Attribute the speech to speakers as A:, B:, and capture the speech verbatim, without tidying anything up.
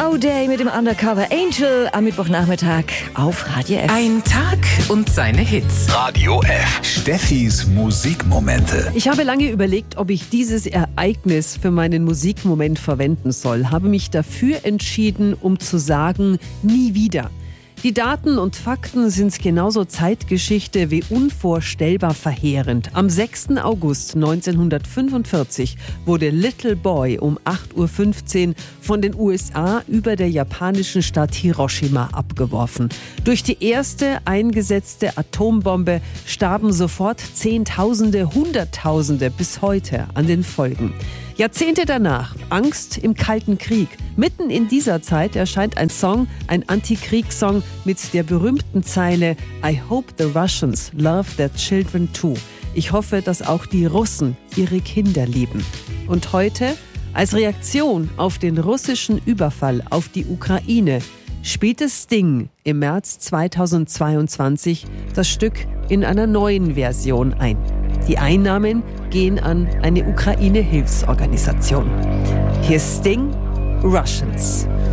A: O'Day mit dem Undercover Angel am Mittwochnachmittag auf Radio F.
B: Ein Tag und seine Hits.
C: Radio F. Steffis Musikmomente.
D: Ich habe lange überlegt, ob ich dieses Ereignis für meinen Musikmoment verwenden soll. Habe mich dafür entschieden, um zu sagen, nie wieder. Die Daten und Fakten sind genauso Zeitgeschichte wie unvorstellbar verheerend. Am sechsten August neunzehnhundertfünfundvierzig wurde Little Boy um acht Uhr fünfzehn von den U S A über der japanischen Stadt Hiroshima abgeworfen. Durch die erste eingesetzte Atombombe starben sofort Zehntausende, Hunderttausende bis heute an den Folgen. Jahrzehnte danach, Angst im Kalten Krieg. Mitten in dieser Zeit erscheint ein Song, ein Antikriegssong mit der berühmten Zeile I hope the Russians love their children too. Ich hoffe, dass auch die Russen ihre Kinder lieben. Und heute, als Reaktion auf den russischen Überfall auf die Ukraine, spielte Sting im März zweitausendzweiundzwanzig das Stück in einer neuen Version ein. Die Einnahmen gehen an eine Ukraine-Hilfsorganisation. Hier ist Sting, Russians.